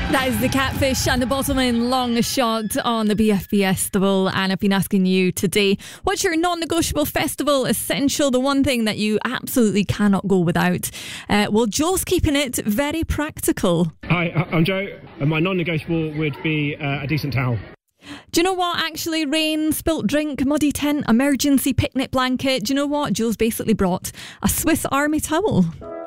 That is the Catfish and the Bottlemen long shot on the BFB Festival. And I've been asking you today, what's your non-negotiable festival essential? The one thing that you absolutely cannot go without. Well, Joe's keeping it very practical. Hi, I'm Joe, and my non-negotiable would be a decent towel. Do you know what? Actually, rain, spilt drink, muddy tent, emergency picnic blanket. Do you know what? Joe's basically brought a Swiss Army towel.